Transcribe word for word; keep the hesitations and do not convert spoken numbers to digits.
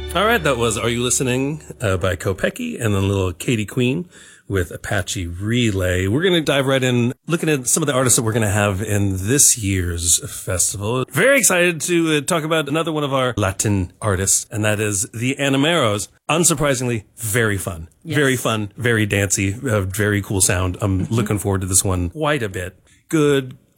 All right, that was Are You Listening uh, by Kopecky, and then little Katie Queen with Apache Relay. We're going to dive right in, looking at some of the artists that we're going to have in this year's festival. Very excited to uh, talk about another one of our Latin artists, and that is the Animeros. Unsurprisingly, very fun. Yes. Very fun, very dancey, uh, very cool sound. I'm looking forward to this one quite a bit. Good